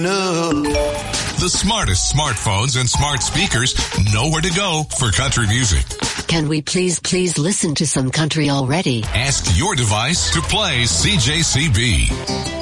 The smartest smartphones and smart speakers know where to go for country music. Can we please listen to some country already? Ask your device to play CJCB.